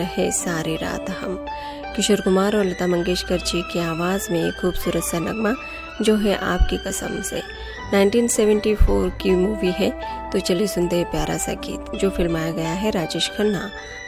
है सारी रात हम। किशोर कुमार और लता मंगेशकर जी की आवाज़ में एक खूबसूरत सा नगमा जो है आपकी कसम से। 1974 की मूवी है, तो चलिए सुनते हैं प्यारा सा गीत जो फिल्माया गया है राजेश खन्ना